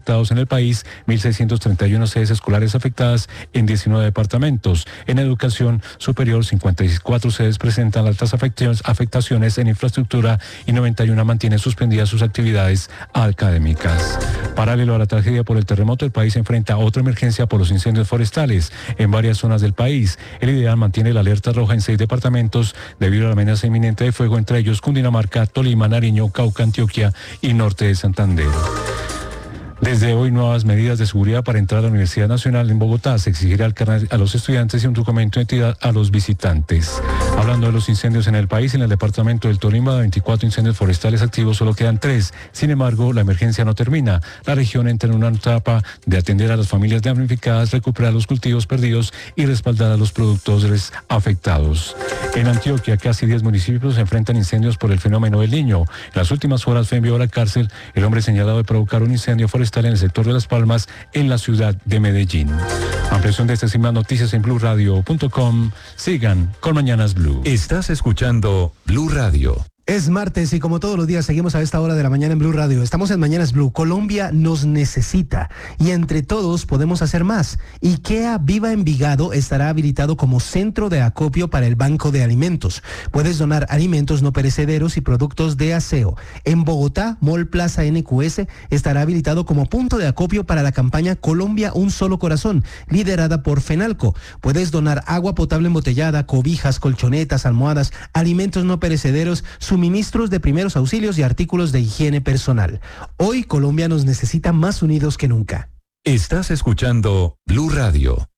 afectados en el país, 1.631 sedes escolares afectadas en 19 departamentos. En educación superior, 54 sedes presentan altas afectaciones en infraestructura y 91 mantienen suspendidas sus actividades académicas. Paralelo a la tragedia por el terremoto, el país enfrenta otra emergencia por los incendios forestales en varias zonas del país. El IDEAM mantiene la alerta roja en 6 departamentos debido a la amenaza inminente de fuego, entre ellos Cundinamarca, Tolima, Nariño, Cauca, Antioquia y norte de Santander. Desde hoy, nuevas medidas de seguridad para entrar a la Universidad Nacional en Bogotá. Se exigirá el carnet a los estudiantes y un documento de identidad a los visitantes. Hablando de los incendios en el país, en el departamento del Tolima, de 24 incendios forestales activos, solo quedan 3. Sin embargo, la emergencia no termina. La región entra en una etapa de atender a las familias damnificadas, recuperar los cultivos perdidos y respaldar a los productores afectados. En Antioquia, casi 10 municipios se enfrentan incendios por el fenómeno del Niño. En las últimas horas fue enviado a la cárcel el hombre señalado de provocar un incendio forestal en el sector de Las Palmas, en la ciudad de Medellín. Ampliación de estas y más noticias en bluradio.com. Sigan con Mañanas Blue. Estás escuchando Blue Radio. Es martes y como todos los días seguimos a esta hora de la mañana en Blue Radio. Estamos en Mañanas Blue. Colombia nos necesita y entre todos podemos hacer más. IKEA Viva Envigado estará habilitado como centro de acopio para el Banco de Alimentos. Puedes donar alimentos no perecederos y productos de aseo. En Bogotá, Mall Plaza NQS estará habilitado como punto de acopio para la campaña Colombia Un Solo Corazón, liderada por FENALCO. Puedes donar agua potable embotellada, cobijas, colchonetas, almohadas, alimentos no perecederos, suministros de primeros auxilios y artículos de higiene personal. Hoy Colombia nos necesita más unidos que nunca. Estás escuchando Blue Radio.